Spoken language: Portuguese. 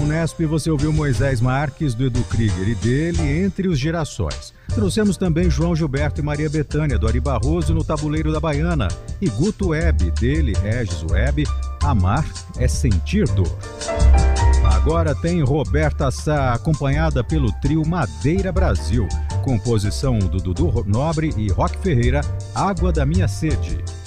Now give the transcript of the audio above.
Unesp você ouviu Moisés Marques, do Edu Krieger, e dele Entre os Girassóis. Trouxemos também João Gilberto e Maria Bethânia, do Ari Barroso, no Tabuleiro da Baiana. E Guto Web, dele Regis Web, Amar é Sentir Dor. Agora tem Roberta Sá, acompanhada pelo trio Madeira Brasil. Composição do Dudu Nobre e Roque Ferreira, Água da Minha Sede.